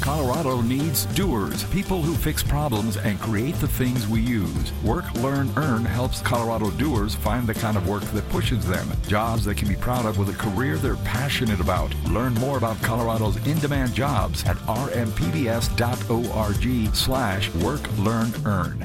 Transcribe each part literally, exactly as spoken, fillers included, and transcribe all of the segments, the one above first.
Colorado needs doers, people who fix problems and create the things we use. Work, Learn, Earn helps Colorado doers find the kind of work that pushes them, jobs they can be proud of with a career they're passionate about. Learn more about Colorado's in-demand jobs at rmpbs.org slash work, learn, earn.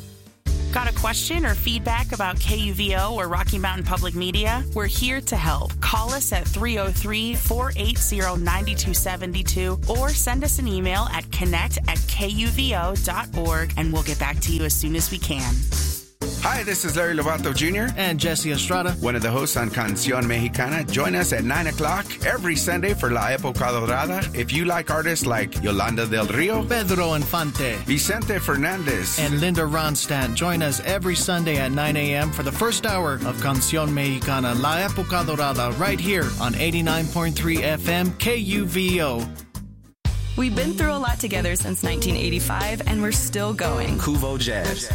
Got a question or feedback about K U V O or Rocky Mountain Public Media? We're here to help. Call us at three oh three, four eight zero, nine two seven two or send us an email at connect at k u v o dot org and we'll get back to you as soon as we can. Hi, this is Larry Lovato Junior And Jesse Estrada, one of the hosts on Canción Mexicana. Join us at nine o'clock every Sunday for La Época Dorada. If you like artists like Yolanda del Rio, Pedro Infante, Vicente Fernandez, and Linda Ronstadt, join us every Sunday at nine a.m. for the first hour of Canción Mexicana, La Época Dorada, right here on eighty-nine point three F M K U V O. We've been through a lot together since nineteen eighty-five, and we're still going. Cuvo Jazz.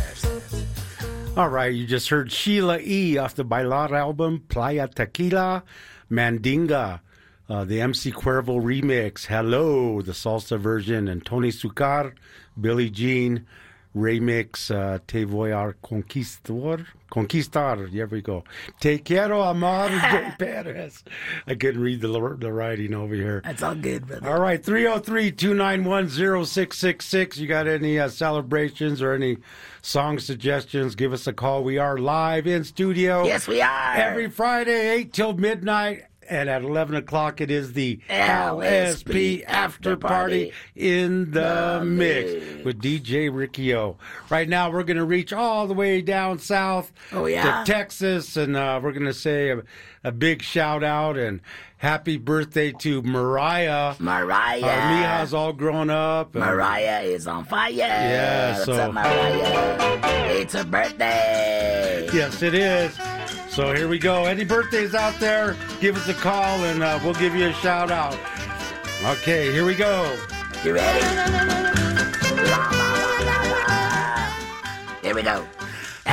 All right, you just heard Sheila E. off the Bailar album, Playa Tequila, Mandinga, uh, the M C Cuervo remix, Hello, the salsa version, and Tony Sucar, Billie Jean remix, uh, Te voy a conquistar, conquistar, here we go. Te quiero amar, Joe Perez. I couldn't read the, the writing over here. That's all good, brother. All right, three oh three, two nine one, oh six six six. You got any uh, celebrations or any song suggestions? Give us a call. We are live in studio. Yes, we are. Every Friday, eight till midnight. And at eleven o'clock, it is the L S P After Party in the Mix with D J Ricky O. Right now, we're going to reach all the way down south oh, yeah. to Texas, and uh, we're going to say a, a big shout-out and happy birthday to Mariah. Mariah. Our Mija's all grown up. Mariah is on fire. Yeah, What's so. up, Mariah? It's her birthday. Yes, it is. So here we go. Any birthdays out there, give us a call, and uh, we'll give you a shout-out. Okay, here we go. You ready? Here we go.